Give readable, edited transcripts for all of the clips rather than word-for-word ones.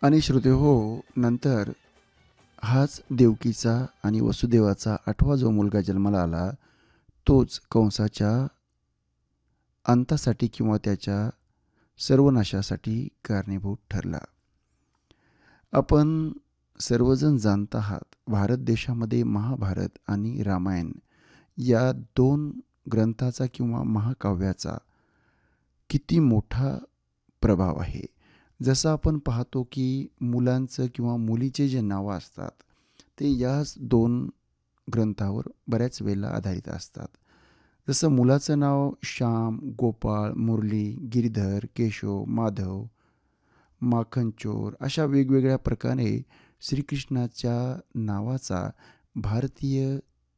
आणि श्रोतेहो, नंतर हाच देवकीचा आणि वसुदेवाचा 8वा जो मुलगा जन्माला आला, तोच कंसाच्या अंतासाठी किंवा त्याच्या सर्वनाशासाठी कारणीभूत ठरला. आपण सर्वजण जाणत आहात, भारत देशामध्ये महाभारत आणि रामायण या 2 ग्रंथाचा किंवा महाकाव्याचा किती मोठा प्रभाव आहे. जसं आपण पाहतो की मुलांचं किंवा मुलीचे जे नावं असतात, ते याच 2 ग्रंथावर बऱ्याच वेळेला आधारित असतात. जसं मुलाचं नाव श्याम, गोपाळ, मुरली, गिरीधर, केशव, माधव, माखनचोर अशा वेगवेगळ्या प्रकारे श्रीकृष्णाच्या नावाचा भारतीय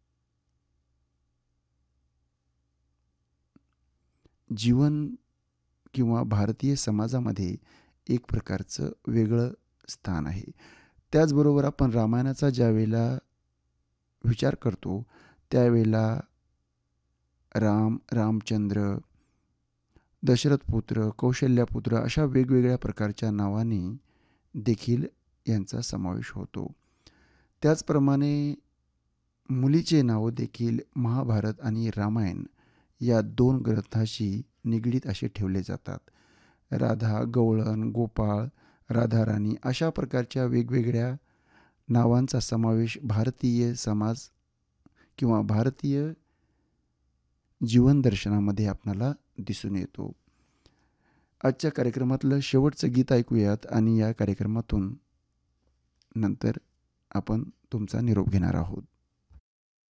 जीवन किंवा भारतीय समाजामध्ये एक प्रकारचं वेगळं स्थान आहे. त्याचबरोबर आपण रामायणाचा ज्यावेळेला विचार करतो, त्यावेळेला राम, रामचंद्र, दशरथपुत्र, कौशल्यापुत्र अशा वेगवेगळ्या प्रकारच्या नावाने देखील यांचा समावेश होतो. त्याचप्रमाणे मुलीचे नाव देखील महाभारत आणि रामायण या 2 ग्रंथाशी निगडीत असे ठेवले जातात. राधा, गवळण, गोपाळ, राधाराणी अशा प्रकारच्या वेगवेगळ्या नावांचा समावेश भारतीय समाज किंवा भारतीय जीवनदर्शनामध्ये आपल्याला दिसून येतो. आजच्या कार्यक्रमातलं शेवटचं गीत ऐकूयात आणि या कार्यक्रमातून नंतर आपण तुमचा निरोप घेणार आहोत.